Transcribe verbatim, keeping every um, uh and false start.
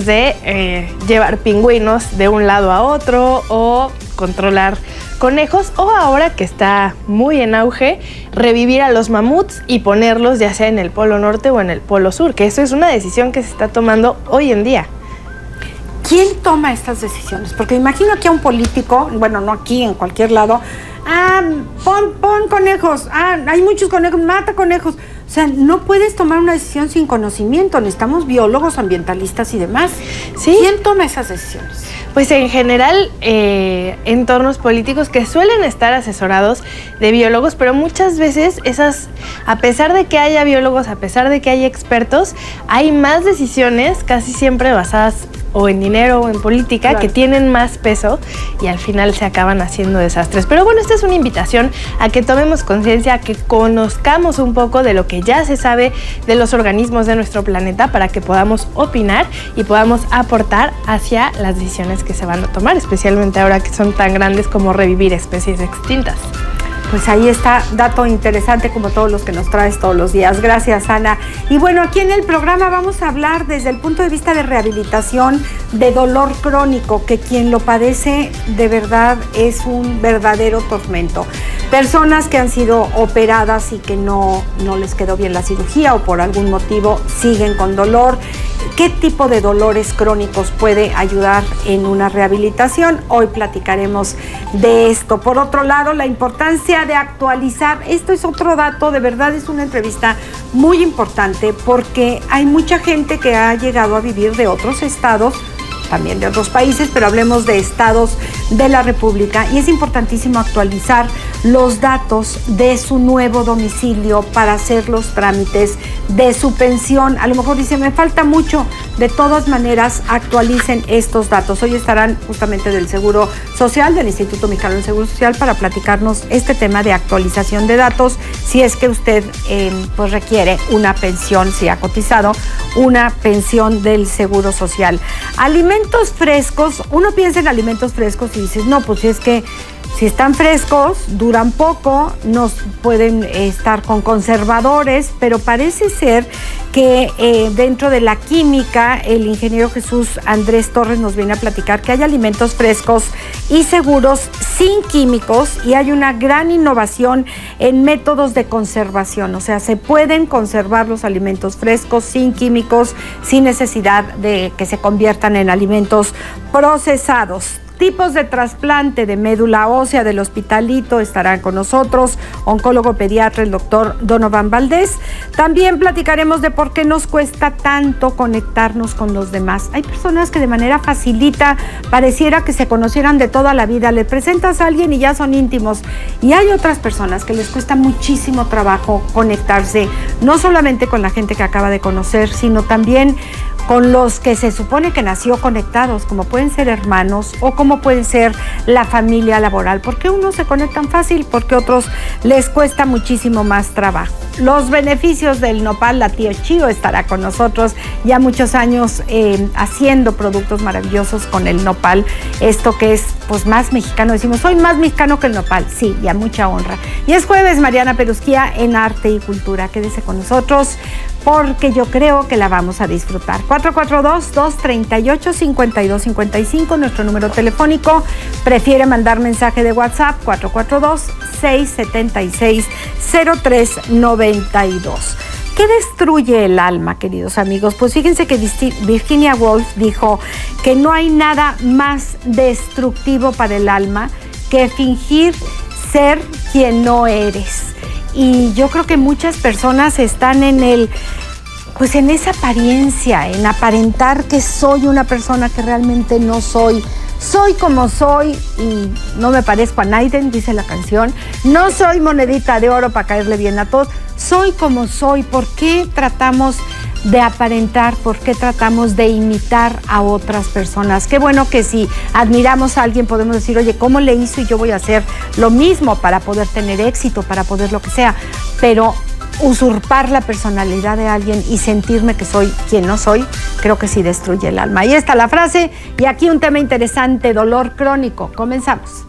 desde eh, llevar pingüinos de un lado a otro o controlar conejos, o ahora que está muy en auge, revivir a los mamuts y ponerlos ya sea en el Polo Norte o en el Polo Sur, que eso es una decisión que se está tomando hoy en día. ¿Quién toma estas decisiones? Porque imagino que a un político, bueno, no aquí, en cualquier lado, ah, pon, pon conejos, ah, hay muchos conejos, mata conejos. O sea, no puedes tomar una decisión sin conocimiento, necesitamos biólogos, ambientalistas y demás. ¿Sí? ¿Quién toma esas decisiones? Pues en general, eh, entornos políticos que suelen estar asesorados de biólogos, pero muchas veces esas, a pesar de que haya biólogos, a pesar de que haya expertos, hay más decisiones casi siempre basadas o en dinero o en política, claro, que tienen más peso y al final se acaban haciendo desastres. Pero bueno, esta es una invitación a que tomemos conciencia, a que conozcamos un poco de lo que ya se sabe de los organismos de nuestro planeta para que podamos opinar y podamos aportar hacia las decisiones que se van a tomar, especialmente ahora que son tan grandes como revivir especies extintas. Pues ahí está, dato interesante como todos los que nos traes todos los días. Gracias, Ana. Y bueno, aquí en el programa vamos a hablar desde el punto de vista de rehabilitación de dolor crónico, que quien lo padece de verdad es un verdadero tormento. Personas que han sido operadas y que no, no les quedó bien la cirugía o por algún motivo siguen con dolor. ¿Qué tipo de dolores crónicos puede ayudar en una rehabilitación? Hoy platicaremos de esto. Por otro lado, la importancia de actualizar. Esto es otro dato, de verdad es una entrevista muy importante porque hay mucha gente que ha llegado a vivir de otros estados, también de otros países, pero hablemos de estados de la República, y es importantísimo actualizar los datos de su nuevo domicilio para hacer los trámites de su pensión. A lo mejor dice, me falta mucho. De todas maneras, actualicen estos datos. Hoy estarán justamente del Seguro Social, del Instituto Mexicano del Seguro Social, para platicarnos este tema de actualización de datos, si es que usted eh, pues requiere una pensión, si ha cotizado una pensión del Seguro Social. Alimentos frescos, uno piensa en alimentos frescos y dices, no, pues si es que si están frescos, duran poco, no pueden estar con conservadores, pero parece ser que eh, dentro de la química, el ingeniero Jesús Andrés Torres nos viene a platicar que hay alimentos frescos y seguros sin químicos, y hay una gran innovación en métodos de conservación. O sea, se pueden conservar los alimentos frescos sin químicos, sin necesidad de que se conviertan en alimentos procesados. Tipos de trasplante de médula ósea del Hospitalito estarán con nosotros, oncólogo pediatra, el doctor Donovan Valdés. También platicaremos de por qué nos cuesta tanto conectarnos con los demás. Hay personas que de manera facilita, pareciera que se conocieran de toda la vida, le presentas a alguien y ya son íntimos. Y hay otras personas que les cuesta muchísimo trabajo conectarse, no solamente con la gente que acaba de conocer, sino también con los que se supone que nació conectados, como pueden ser hermanos o como pueden ser la familia laboral. ¿Por qué unos se conectan fácil? Porque otros les cuesta muchísimo más trabajo. Los beneficios del nopal, la tía Chío estará con nosotros ya muchos años eh, haciendo productos maravillosos con el nopal. Esto que es pues más mexicano, decimos, soy más mexicano que el nopal. Sí, y a mucha honra. Y es jueves, Mariana Perusquía en Arte y Cultura. Quédese con nosotros porque yo creo que la vamos a disfrutar. cuatro cuatro dos, dos tres ocho, cinco dos cinco cinco, nuestro número telefónico. Prefiere mandar mensaje de WhatsApp, cuatro cuatro dos, seis siete seis, cero tres nueve dos. ¿Qué destruye el alma, queridos amigos? Pues fíjense que Virginia Woolf dijo que no hay nada más destructivo para el alma que fingir ser quien no eres. Y yo creo que muchas personas están en el, pues en esa apariencia, en aparentar que soy una persona que realmente no soy. Soy como soy y no me parezco a nadie, dice la canción. No soy monedita de oro para caerle bien a todos. Soy como soy. ¿Por qué tratamos de aparentar? ¿Por qué tratamos de imitar a otras personas? Qué bueno que si admiramos a alguien podemos decir, oye, ¿cómo le hizo? Y yo voy a hacer lo mismo para poder tener éxito, para poder lo que sea. Pero usurpar la personalidad de alguien y sentirme que soy quien no soy, creo que sí destruye el alma. Ahí está la frase, y aquí un tema interesante, dolor crónico. Comenzamos.